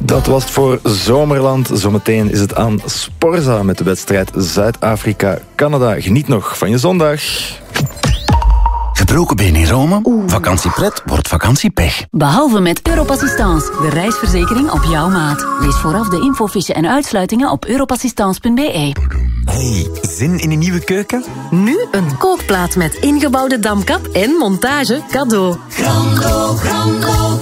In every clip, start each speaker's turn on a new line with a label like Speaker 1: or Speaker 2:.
Speaker 1: Dat was het voor Zomerland. Zometeen is het aan Sporza met de wedstrijd Zuid-Afrika-Canada. Geniet nog van je zondag.
Speaker 2: Gebroken been in Rome? Vakantiepret wordt vakantiepech.
Speaker 3: Behalve met Europassistance, de reisverzekering op jouw maat. Lees vooraf de infofiche en uitsluitingen op europassistance.be.
Speaker 2: Hey, zin in een nieuwe keuken?
Speaker 4: Nu een kookplaat met ingebouwde damkap en montage cadeau.
Speaker 3: Grando.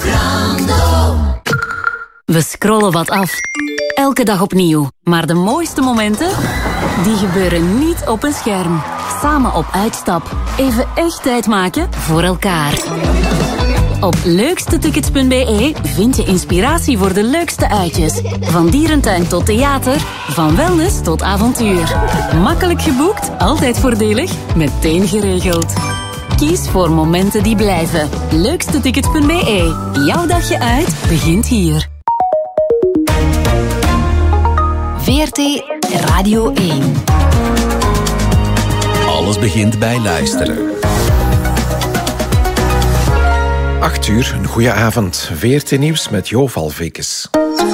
Speaker 3: We scrollen wat af. Elke dag opnieuw. Maar de mooiste momenten, die gebeuren niet op een scherm. Samen op uitstap. Even echt tijd maken voor elkaar. Op leukstetickets.be vind je inspiratie voor de leukste uitjes. Van dierentuin tot theater, van wellness tot avontuur. Makkelijk geboekt, altijd voordelig, meteen geregeld. Kies voor momenten die blijven. Leukstetickets.be. Jouw dagje uit begint hier. VRT Radio 1.
Speaker 2: Alles begint bij luisteren.
Speaker 5: 8 uur, een goede avond. VRT Nieuws met Jo Valvekes.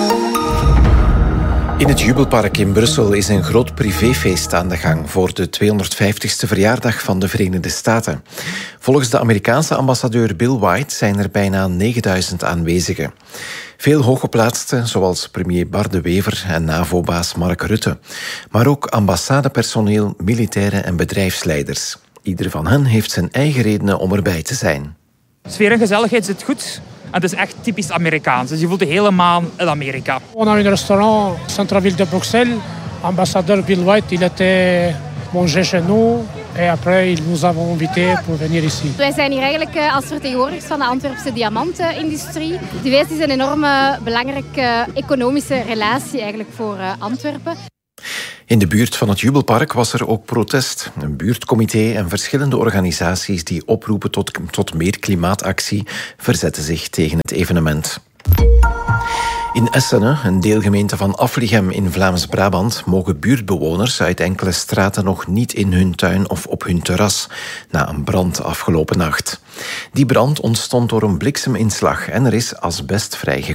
Speaker 5: In het Jubelpark in Brussel is een groot privéfeest aan de gang voor de 250ste verjaardag van de Verenigde Staten. Volgens de Amerikaanse ambassadeur Bill White zijn er bijna 9000 aanwezigen. Veel hooggeplaatsten, zoals premier Bart de Wever en NAVO-baas Mark Rutte. Maar ook ambassadepersoneel, militairen en bedrijfsleiders. Ieder van hen heeft zijn eigen redenen om erbij te zijn.
Speaker 6: Sfeer en gezelligheid zit goed. Het is echt typisch Amerikaans. Dus je voelt je helemaal in Amerika.
Speaker 7: On a un restaurant centre-ville de Bruxelles. Ambassadeur Bill White, il était manger chez nous. Et après, ils nous avons invités pour venir ici.
Speaker 8: Wij zijn hier eigenlijk als vertegenwoordigers van de Antwerpse diamantindustrie. De VS is een enorme belangrijke economische relatie eigenlijk voor Antwerpen.
Speaker 5: In de buurt van het Jubelpark was er ook protest. Een buurtcomité en verschillende organisaties die oproepen tot meer klimaatactie verzetten zich tegen het evenement. In Essene, een deelgemeente van Aflichem in Vlaams-Brabant, mogen buurtbewoners uit enkele straten nog niet in hun tuin of op hun terras, na een brand afgelopen nacht. Die brand ontstond door een blikseminslag en er is asbest vrijgekomen.